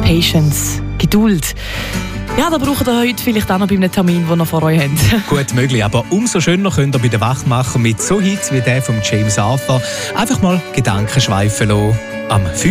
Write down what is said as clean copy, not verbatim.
Patience, Geduld. Ja, da braucht ihr heute vielleicht auch noch bei einem Termin, den ihr vor euch habt. Gut möglich, aber umso schöner könnt ihr bei den Wachmachern mit so Hits wie der von James Arthur einfach mal Gedanken schweifen lassen. Am